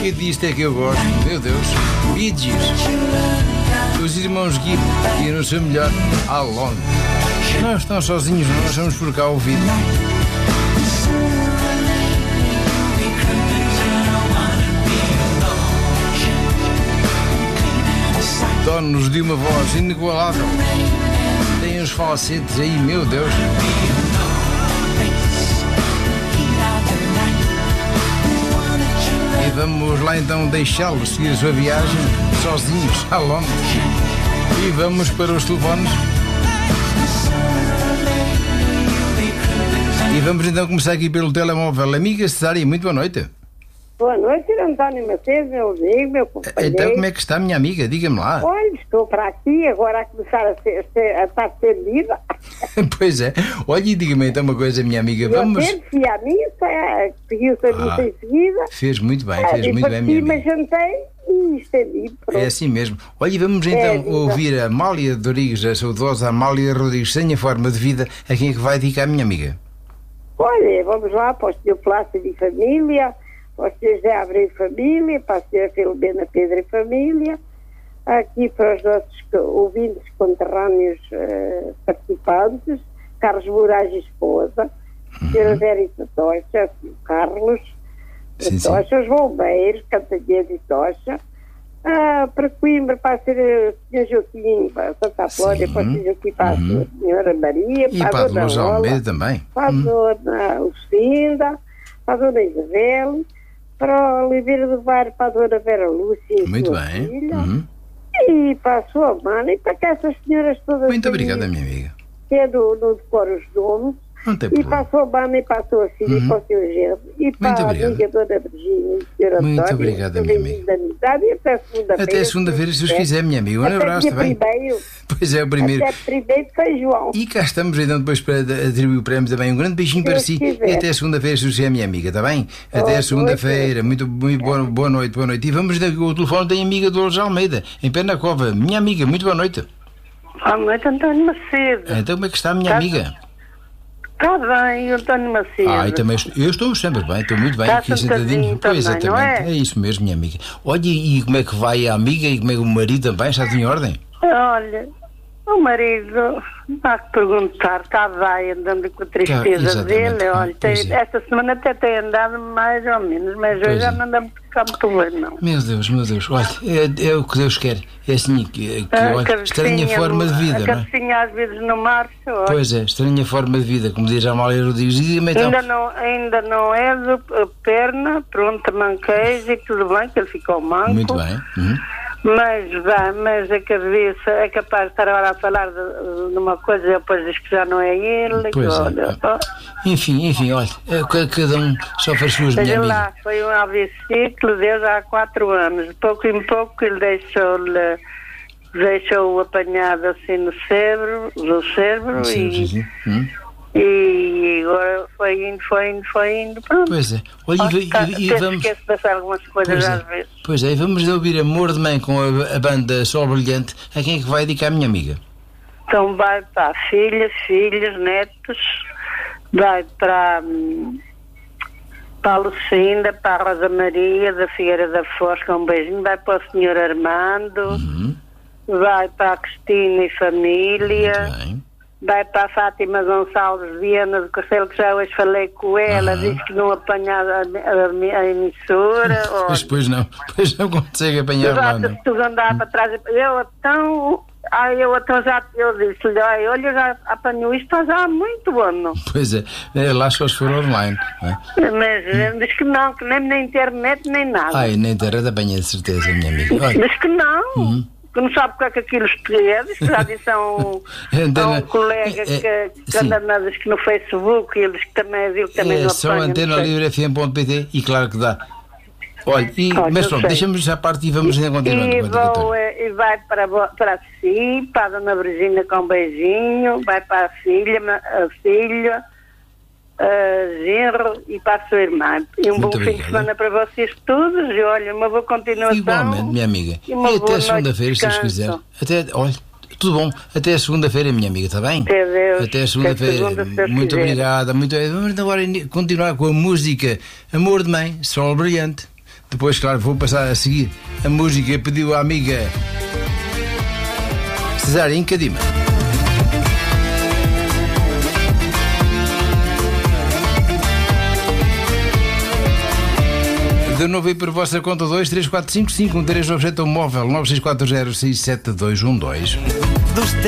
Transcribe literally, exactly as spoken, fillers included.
E disto é que eu gosto, meu Deus. Bee Gees. Os irmãos Gibb e no seu melhor How Long. Não estão sozinhos, nós vamos por cá ouvir. Donos de uma voz inigualável. Tem os falsetes aí, meu Deus. E vamos lá então deixá-los seguir a sua viagem sozinhos a Londres. E vamos para os telefones. E vamos então começar aqui pelo telemóvel. Amiga Cesária, muito boa noite. Boa noite, António Macedo, meu amigo, meu companheiro. Então como é que está, minha amiga? Diga-me lá. Olha, estou para aqui agora a começar a, ser, a estar perdida. Pois é. Olha e diga-me então uma coisa, minha amiga. Vamos... Eu fui à missa, seguiu-se a missa em seguida. Fez muito bem, fez ah, muito bem, minha amiga. jantei e estendi. Pronto. É assim mesmo. Olha, e vamos então é, ouvir a Amália Rodrigues, a saudosa Amália Rodrigues, sem a forma de vida, a quem é que vai dedicar, minha amiga? Olha, vamos lá para o senhor Plácido e família, para o senhor José Abreu e família, para a senhora Filomena Pedro e família, aqui para os nossos ouvintes conterrâneos uh, participantes, Carlos Moraes e esposa, a senhora uhum. Verita Tocha, o Carlos sim, Tocha, sim. Os bombeiros, Cantanhede e Tocha, uh, para Coimbra, para a senhora Joaquim, para a Santa Flória, para a senhora Joaquim, para a uhum. senhora Maria, e para, para a dona Almeida também. Para a uhum. dona Lucinda, para a dona Isabel, para a Oliveira do Bairro, para a dona Vera Lúcia, muito bem. Filha, uhum. e para a sua mãe, e para que essas senhoras todas. Muito obrigada, minha amiga. Que é do, do decoro os nomes. Não tem e problema. para a sua mãe, e para a sua filha, uhum. e para o seu genro, e para a amiga dona Virgínia e o senhor António. Muito obrigada, minha amiga. Amizade, e até segunda-feira. Até segunda-feira, se os quiser, minha amiga. Um abraço também. Primeiro, pois é, o primeiro. Até primeiro de São João. E cá estamos então depois para atribuir o prémio também. Um grande beijinho para si. Quiser. E até segunda-feira, se os quiser, minha amiga, está bem? Oh, até segunda-feira. Muito, muito boa, boa noite, boa noite. E vamos dar o telefone da amiga do Lourdes Almeida, em Penacova. Minha amiga, muito boa noite. Boa noite, António Macedo. Então como é que está a minha tá, amiga? Está bem, António Macedo. Ah, e também estou, eu estou sempre bem, estou muito bem está aqui sentadinho. Também, pois exatamente, é? é isso mesmo, minha amiga. Olha, e como é que vai a amiga e como é que o marido também? Está em ordem? Olha, o marido, há que perguntar, está bem, andando com a tristeza tá, dele. Olha, tem, é. esta semana até tem andado mais ou menos, mas pois hoje já é. não andamos cá muito bem, não. Meu Deus, meu Deus, olha, é, é o que Deus quer. É assim, que, que a olha, estranha forma de vida, a não é? cabecinha às vezes não marcha, olha. Pois é, estranha forma de vida, como diz a Amália Rodrigues. Então... Ainda, não, ainda não é de uh, perna, pronto, manqueja e tudo bem, que ele ficou manco. Muito bem. Uhum. Mas, vá, mas a cabeça é capaz de estar agora a falar de, de uma coisa e depois diz que já não é ele. Pois olha, é. Só... Enfim, enfim, olha, cada um sofre as suas, minha amiga. lá, foi um A V C que lhe deu já há quatro anos. De pouco em pouco ele deixou-lhe deixou-o apanhado assim no cérebro, no cérebro sim, e, sim, sim. Hum. e agora foi indo, foi indo, foi indo. Pronto. Pois é. Olha, oh, e, tá, e, e vamos... esqueço de passar algumas coisas pois às é. vezes. Pois é, e vamos ouvir Amor de Mãe com a, a banda Sol Brilhante. A quem é que vai dedicar, minha amiga? Então vai para filhas, filhos, netos, vai para, para a Lucinda, para a Rosa Maria da Figueira da Foz, com um beijinho, vai para o senhor Armando, Uhum. vai para a Cristina e família, Muito bem. vai para a Fátima Gonçalves Viana do Castelo, que já hoje falei com ela, uhum. disse que não apanhava a, a, a emissora. Pois, pois não, pois não consegue apanhar lá, não. Se tu andar para trás, eu então... Ah, eu então já eu disse-lhe, olha, eu já apanhou isto já há muito ano. Pois é, é lá só se for online. É? Mas hum. diz que não, que nem na internet nem nada. Ai, na internet apanha de certeza, minha amiga. Olha. Diz que não, uhum. que não sabe o que é que aquilo é. Diz que já disse a um, a um colega é, é, que, que anda na, diz que no Facebook, e ele diz que também viu que também é, não só apanha. antena livre f m ponto p t e claro que dá. Olha, e, Olha, mas pronto, deixamos já a parte e vamos ainda continuando. E, vou, e vai para, para si, para a dona Virgínia com um beijinho, vai para a filha, a filha, a genro e para a sua irmã. E um muito bom obrigado. fim de semana para vocês todos. E olha, uma boa continuação. Igualmente, minha amiga. E, e até segunda-feira, se vocês quiserem. Até, olha, tudo bom. Até segunda-feira, minha amiga, está bem? Até Deus. Até segunda-feira. Segunda, muito obrigada. Muito... Vamos agora continuar com a música Amor de Mãe, Sol Brilhante. Depois, claro, vou passar a seguir a música que pediu a amiga Cesária em Cadima. De novo aí por vossa conta dois três quatro cinco cinco um três nove sete um móvel nove seis quatro zero seis sete dois um dois.